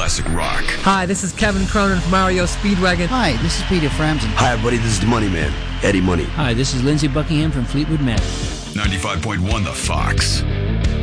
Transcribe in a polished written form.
classic rock. Hi, this is Kevin Cronin from REO Speedwagon. Hi, this is Peter Frampton. Hi, everybody. This is the Money Man, Eddie Money. Hi, this is Lindsey Buckingham from Fleetwood Mac. 95.1 The Fox.